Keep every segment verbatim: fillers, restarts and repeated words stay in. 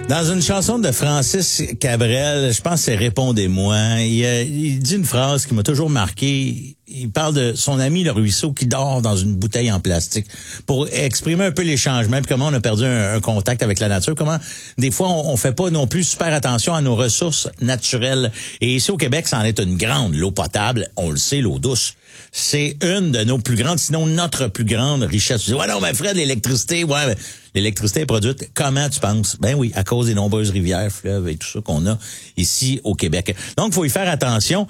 Dans une chanson de Francis Cabrel, je pense que c'est Répondez-moi, il, il dit une phrase qui m'a toujours marqué. Il parle de son ami le ruisseau qui dort dans une bouteille en plastique pour exprimer un peu les changements puis comment on a perdu un, un contact avec la nature, comment des fois on, on fait pas non plus super attention à nos ressources naturelles. Et ici au Québec, ça en est une grande, l'eau potable, on le sait, l'eau douce. C'est une de nos plus grandes, sinon notre plus grande richesse. Tu dis, ouais non, mais Fred, l'électricité, ouais, mais l'électricité est produite, comment tu penses? Ben oui, à cause des nombreuses rivières, fleuves et tout ça qu'on a ici au Québec. Donc, il faut y faire attention.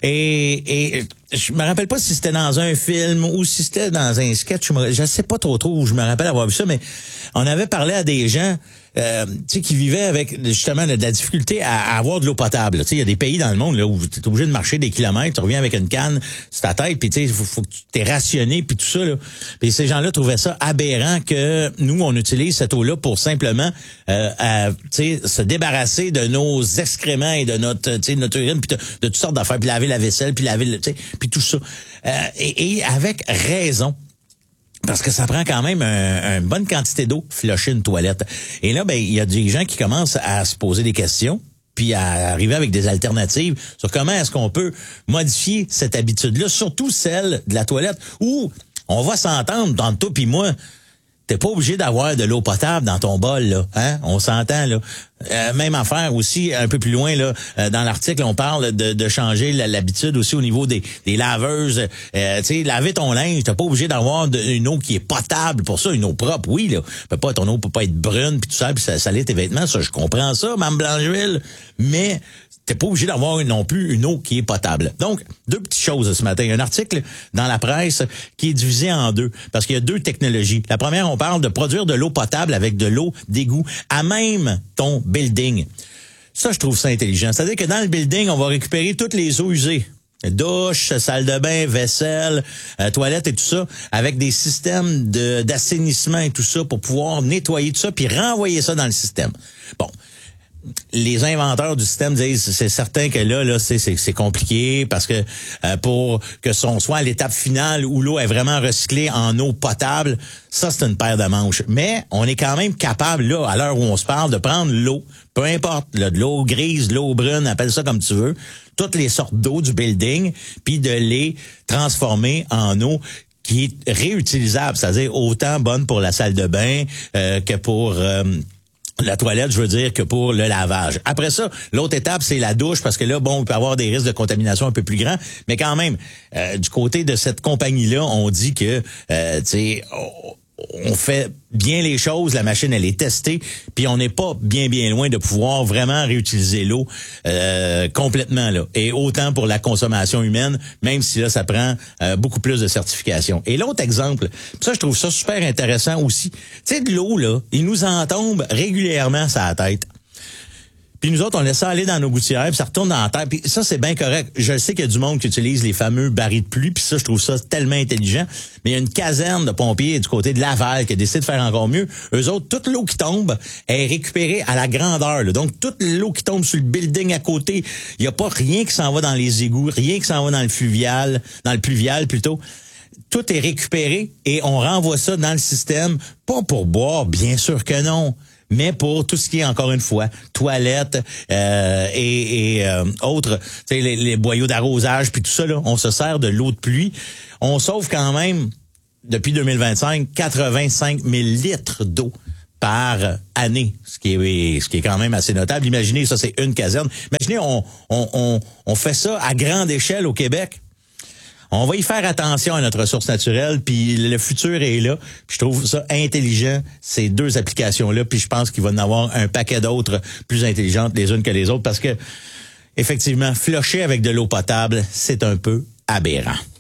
Et, et je me rappelle pas si c'était dans un film ou si c'était dans un sketch. Je, me, je sais pas trop trop où je me rappelle avoir vu ça, mais on avait parlé à des gens euh, tu sais, qui vivaient avec justement de la difficulté à, à avoir de l'eau potable. Tu sais, il y a des pays dans le monde là où tu es obligé de marcher des kilomètres, tu reviens avec une canne sur ta tête, puis tu sais, il faut, faut que tu t'es rationné, puis tout ça. Là. Puis ces gens-là trouvaient ça aberrant que nous, on utilise cette eau-là pour simplement euh, à, tu sais, se débarrasser de nos excréments et de notre, tu sais, notre urine, puis de, de toutes sortes d'affaires, puis laver la vaisselle, puis laver, tu sais, puis tout ça. Euh, et, et avec raison. Parce que ça prend quand même un, une bonne quantité d'eau, flusher une toilette. Et là, ben, il y a des gens qui commencent à se poser des questions, puis à arriver avec des alternatives sur comment est-ce qu'on peut modifier cette habitude-là, surtout celle de la toilette, où on va s'entendre dans toi puis moi. T'es pas obligé d'avoir de l'eau potable dans ton bol, là, hein? On s'entend, là. Euh, même affaire aussi, un peu plus loin, là, euh, dans l'article, on parle de, de changer l'habitude aussi au niveau des, des laveuses. Euh, tu sais, laver ton linge, t'es pas obligé d'avoir de, une eau qui est potable pour ça, une eau propre, oui, là. Peut pas, ton eau peut pas être brune, puis tout ça, puis ça salir tes vêtements, ça, je comprends ça, Mme Blancheville, mais t'es pas obligé d'avoir non plus une eau qui est potable. Donc, deux petites choses ce matin. Un article dans la presse qui est divisé en deux, parce qu'il y a deux technologies. La première, on parle de produire de l'eau potable avec de l'eau d'égout à même ton building. Ça, je trouve ça intelligent. C'est-à-dire que dans le building, on va récupérer toutes les eaux usées. Douche, salle de bain, vaisselle, euh, toilette et tout ça, avec des systèmes de d'assainissement et tout ça pour pouvoir nettoyer tout ça puis renvoyer ça dans le système. Bon. Les inventeurs du système disent c'est certain que là là c'est c'est, c'est compliqué parce que euh, pour que son soit à l'étape finale où l'eau est vraiment recyclée en eau potable, ça c'est une paire de manches. Mais on est quand même capable là à l'heure où on se parle de prendre l'eau, peu importe, là, de l'eau grise, de l'eau brune, appelle ça comme tu veux, toutes les sortes d'eau du building, puis de les transformer en eau qui est réutilisable, c'est-à-dire autant bonne pour la salle de bain euh, que pour euh, la toilette, je veux dire, que pour le lavage. Après ça, l'autre étape, c'est la douche, parce que là, bon, on peut avoir des risques de contamination un peu plus grands, mais quand même, euh, du côté de cette compagnie-là, on dit que, euh, tu sais, on fait bien les choses, la machine, elle est testée, puis on n'est pas bien, bien loin de pouvoir vraiment réutiliser l'eau euh, complètement, là. Et autant pour la consommation humaine, même si là, ça prend euh, beaucoup plus de certification. Et l'autre exemple, ça, je trouve ça super intéressant aussi. Tu sais, de l'eau, là, il nous en tombe régulièrement sur la tête. Puis nous autres, on laisse ça aller dans nos gouttières, puis ça retourne dans la terre. Puis ça, c'est bien correct. Je sais qu'il y a du monde qui utilise les fameux barils de pluie, puis ça, je trouve ça tellement intelligent. Mais il y a une caserne de pompiers du côté de Laval qui a décidé de faire encore mieux. Eux autres, toute l'eau qui tombe est récupérée à la grandeur, là. Donc, toute l'eau qui tombe sur le building à côté, il n'y a pas rien qui s'en va dans les égouts, rien qui s'en va dans le fluvial, dans le pluvial plutôt. Tout est récupéré et on renvoie ça dans le système, pas pour boire, bien sûr que non, mais pour tout ce qui est, encore une fois, toilettes euh, et, et euh, autres, tu sais, les, les boyaux d'arrosage, puis tout ça, là, on se sert de l'eau de pluie. On sauve quand même, depuis deux mille vingt-cinq, quatre-vingt-cinq mille litres d'eau par année, ce qui est ce qui est quand même assez notable. Imaginez, ça, c'est une caserne. Imaginez, on, on, on, on fait ça à grande échelle au Québec. On va y faire attention à notre ressource naturelle, puis le futur est là. Puis je trouve ça intelligent, ces deux applications-là, puis je pense qu'il va y en avoir un paquet d'autres plus intelligentes les unes que les autres, parce que, effectivement, flusher avec de l'eau potable, c'est un peu aberrant.